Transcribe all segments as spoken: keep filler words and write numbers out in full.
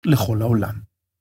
לכל העולם.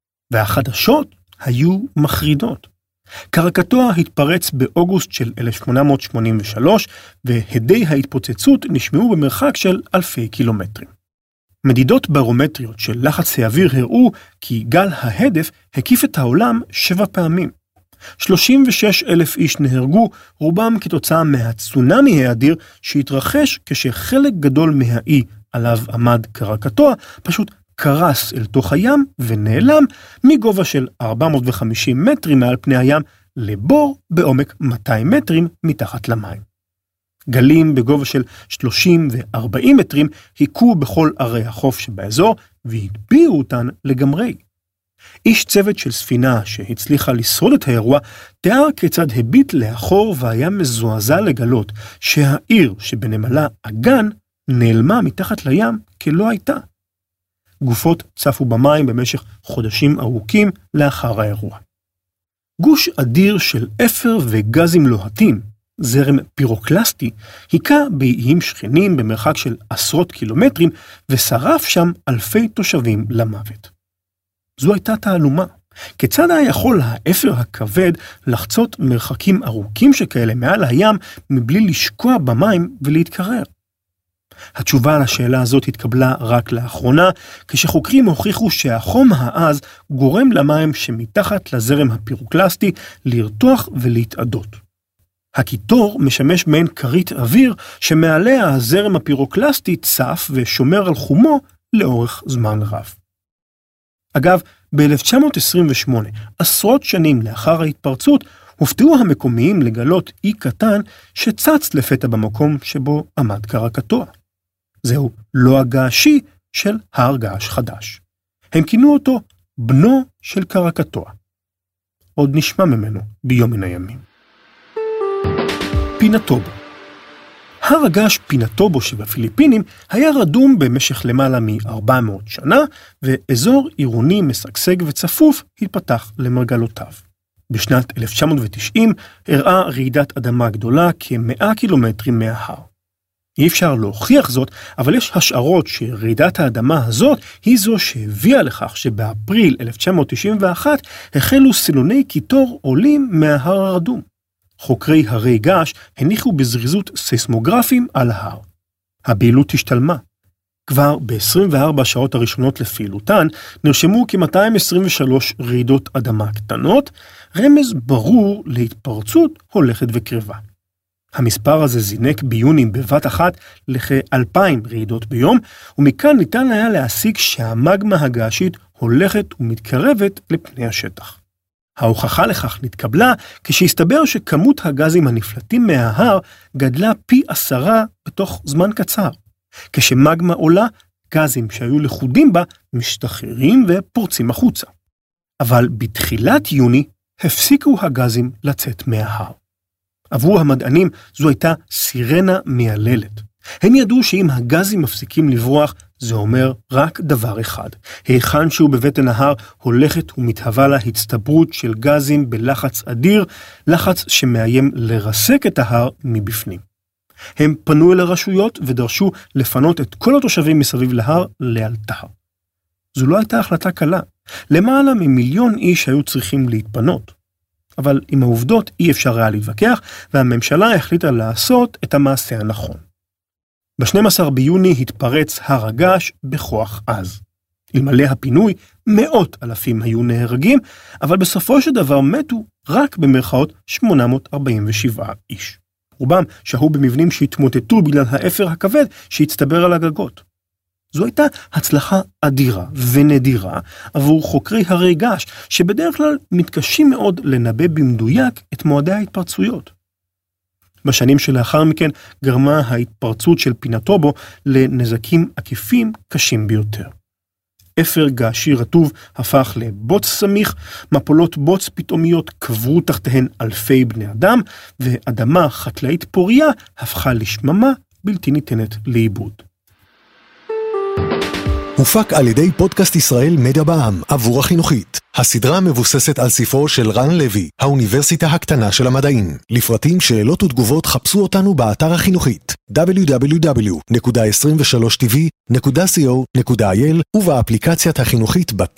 והחדשות היו מחרידות. קרקטוע התפרץ באוגוסט של אלף שמונה מאות שמונים ושלוש, והדי ההתפוצצות נשמעו במרחק של אלפי קילומטרים. מדידות ברומטריות של לחץ האוויר הראו כי גל ההדף הקיף את העולם שבע פעמים. שלושים ושש אלף איש נהרגו, רובם כתוצאה מהצונמי האדיר שהתרחש כשחלק גדול מהאי עליו עמד קרקטוע פשוט קרס אל תוך הים ונעלם מגובה של ארבע מאות וחמישים מטרים מעל פני הים לבור בעומק מאתיים מטרים מתחת למים. גלים בגובה של שלושים ו-ארבעים מטרים היכו בכל ערי החוף שבאזור והטביעו אותן לגמרי. איש צוות של ספינה שהצליחה לשרוד את האירוע תיאר כיצד הביט לאחור והיה מזועזע לגלות שהעיר שבנמלה אגן נעלמה מתחת לים כלא הייתה. גופות צפו במים במשך חודשים ארוכים לאחר האירוע. גוש אדיר של אפר וגזים לוהטים, זרם פירוקלסטי, היכה באיים שכנים במרחק של עשרות קילומטרים ושרף שם אלפי תושבים למוות. זו הייתה תעלומה. כיצד היה יכול האפר הכבד לחצות מרחקים ארוכים שכאלה מעל הים מבלי לשקוע במים ולהתקרר? התשובה על השאלה הזאת התקבלה רק לאחרונה, כשחוקרים הוכיחו שהחום העז גורם למים שמתחת לזרם הפירוקלסטי לרתוח ולהתאדות. הקיטור משמש מעין כרית אוויר שמעליה הזרם הפירוקלסטי צף ושומר על חומו לאורך זמן רב. אגב, ב-אלף תשע מאות עשרים ושמונה, עשרות שנים לאחר ההתפרצות, הופתעו המקומיים לגלות אי קטן שצץ לפתע במקום שבו עמד קרקטוע. זהו לא הגעשי של הר געש חדש. הם כינו אותו בנו של קרקטוע. עוד נשמע ממנו ביום מן הימים. פינטובו. הר הגעש פינטובו שבפיליפינים היה רדום במשך למעלה מ-ארבע מאות שנה, ואזור עירוני משגשג וצפוף התפתח למרגלותיו. בשנת אלף תשע מאות ותשעים הראה רעידת אדמה גדולה כ-מאה קילומטרים מההר. אי אפשר להוכיח זאת, אבל יש השערות שרעידת האדמה הזאת היא זו שהביאה לכך שבאפריל אלף תשע מאות תשעים ואחת החלו סילוני קיטור עולים מההר הרדום. חוקרי הרי געש הניחו בזריזות סייסמוגרפים על ההר. הפעילות השתלמה. כבר ב-עשרים וארבע השעות הראשונות לפעילותן נרשמו כ-מאתיים עשרים ושלוש רעידות אדמה קטנות, רמז ברור להתפרצות הולכת וקרבה. המספר הזה זינק ביוני בבת אחת לכ-אלפיים רעידות ביום, ומכאן ניתן היה להסיק שהמגמה הגעשית הולכת ומתקרבת לפני השטח. ההוכחה לכך נתקבלה כשהסתבר שכמות הגזים הנפלטים מההר גדלה פי עשרה בתוך זמן קצר. כשמגמה עולה, גזים שהיו לכודים בה משתחררים ופורצים החוצה. אבל בתחילת יוני הפסיקו הגזים לצאת מההר. עבור המדענים זו הייתה סירנה מייללת. הם ידעו שאם הגזים מפסיקים לברוח, זה אומר רק דבר אחד. היכן שהוא בבטן ההר הולכת ומתהווה לה הצטברות של גזים בלחץ אדיר, לחץ שמאיים לרסק את ההר מבפנים. הם פנו אל הרשויות ודרשו לפנות את כל התושבים מסביב להר לאלתר. זו לא הייתה החלטה קלה. למעלה ממיליון איש היו צריכים להתפנות. אבל עם העובדות אי אפשר היה להתווכח, והממשלה החליטה לעשות את המעשה הנכון. ב-שנים עשר ביוני התפרץ הר הגעש בכוח עז. אלמלא הפינוי, מאות אלפים היו נהרגים, אבל בסופו של דבר מתו רק במרכאות שמונה מאות ארבעים ושבעה איש. רובם שהו במבנים שהתמוטטו בגלל האפר הכבד שהצטבר על הגגות. זו הייתה הצלחה אדירה ונדירה עבור חוקרי הרי געש, שבדרך כלל מתקשים מאוד לנבא במדויק את מועדי ההתפרצויות. בשנים שלאחר מכן גרמה ההתפרצות של פינטובו לנזקים עקיפים קשים ביותר. אפר געשי רטוב הפך לבוץ סמיך, מפולות בוץ פתאומיות קברו תחתיהן אלפי בני אדם, ואדמה חקלאית פוריה הפכה לשממה בלתי ניתנת לעיבוד. הופק על ידי פודקאסט ישראל מדיה בע"מ עבור החינוכית. הסדרה מבוססת על ספרו של רן לוי, האוניברסיטה הקטנה של המדעים. לפרטים, שאלות ותגובות חפשו אותנו באתר החינוכית דאבליו דאבליו דאבליו נקודה עשרים ושלוש טי וי נקודה קו נקודה איי אל ובאפליקציית החינוכית